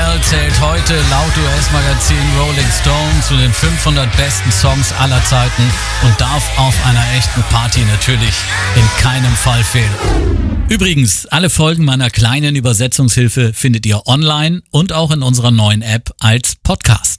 Adele zählt heute laut US-Magazin Rolling Stone zu den 500 besten Songs aller Zeiten und darf auf einer echten Party natürlich in keinem Fall fehlen. Übrigens, alle Folgen meiner kleinen Übersetzungshilfe findet ihr online und auch in unserer neuen App als Podcast.